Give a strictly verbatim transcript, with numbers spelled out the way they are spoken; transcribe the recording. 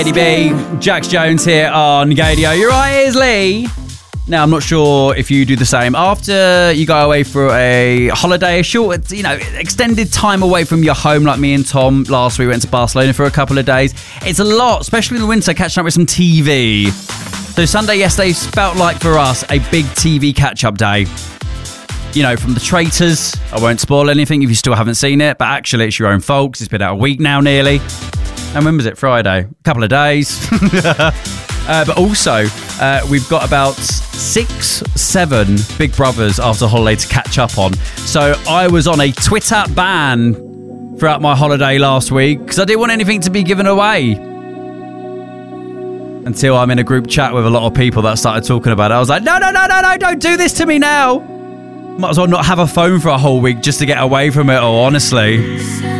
Eddie B, Jax Jones here on Gadio. You're right, here's Lee. Now, I'm not sure if you do the same. After you go away for a holiday, a short, you know, extended time away from your home, like me and Tom last week, went to Barcelona for a couple of days. It's a lot, especially in the winter, catching up with some T V. So Sunday yesterday felt like for us a big T V catch-up day. You know, from The Traitors. I won't spoil anything if you still haven't seen it, but actually it's your own fault 'cause it's been out a week now nearly. And when was it? Friday. A couple of days. uh, but also, uh, we've got about six, seven Big Brothers after holiday to catch up on. So I was on a Twitter ban throughout my holiday last week because I didn't want anything to be given away. Until I'm in a group chat with a lot of people that started talking about it. I was like, no, no, no, no, no, don't do this to me now. Might as well not have a phone for a whole week just to get away from it all, honestly.